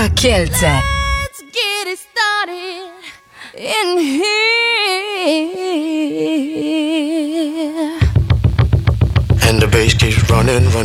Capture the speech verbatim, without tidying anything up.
Luca Kielce. Let's get it started in here. And the bass keeps running, running.